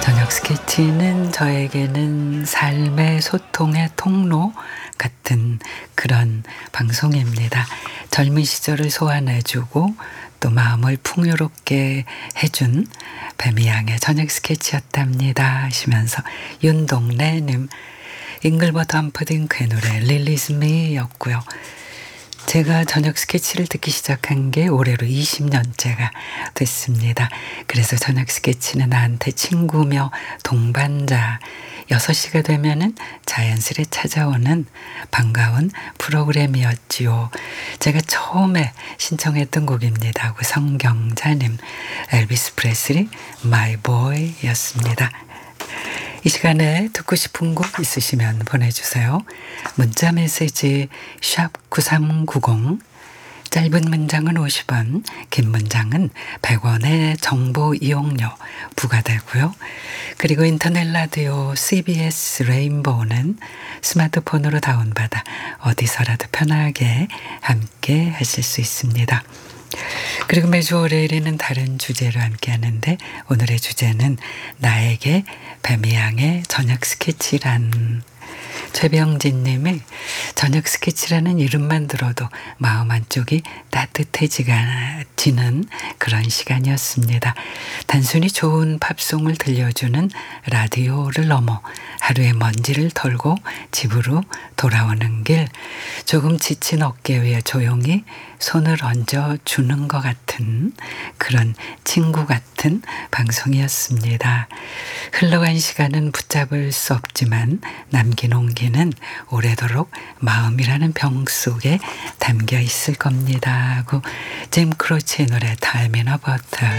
저녁 스케치는 저에게는 삶의 소통의 통로 같은 그런 방송입니다. 젊은 시절을 소환해주고 또 마음을 풍요롭게 해준 뱀이양의 저녁 스케치였답니다 하시면서 윤동래님 잉글버트 함프딩크의 노래 릴리즈 미였고요. 제가 저녁 스케치를 듣기 시작한 게 올해로 20년째가 됐습니다. 그래서 저녁 스케치는 나한테 친구며 동반자, 6시가 되면은 자연스레 찾아오는 반가운 프로그램이었지요. 제가 처음에 신청했던 곡입니다. 성경자님, 엘비스 프레슬리, My Boy였습니다. 이 시간에 듣고 싶은 곡 있으시면 보내주세요. 문자 메시지 샵 9390, 짧은 문장은 50원, 긴 문장은 100원의 정보 이용료 부과되고요. 그리고 인터넷 라디오 CBS 레인보우는 스마트폰으로 다운받아 어디서라도 편하게 함께 하실 수 있습니다. 그리고 매주 월요일에는 다른 주제로 함께 하는데 오늘의 주제는 나에게 뱀이양의 저녁 스케치란. 최병진 님이 저녁 스케치라는 이름만 들어도 마음 한쪽이 따뜻해지는 그런 시간이었습니다. 단순히 좋은 팝송을 들려주는 라디오를 넘어 하루의 먼지를 털고 집으로 돌아오는 길, 조금 지친 어깨 위에 조용히 손을 얹어주는 것 같은 그런 친구 같은 방송이었습니다. 흘러간 시간은 붙잡을 수 없지만 남긴 온기는 오래도록 마음이라는 병 속에 담겨 있을 겁니다 하고 짐 크로치의 노래 Time in a Bottle